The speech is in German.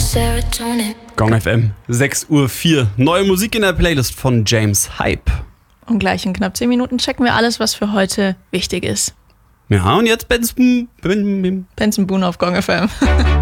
Gong FM, 6:04 Uhr. Neue Musik in der Playlist von James Hype. Und gleich in knapp 10 Minuten checken wir alles, was für heute wichtig ist. Ja, und jetzt Benson Boone auf Gong FM.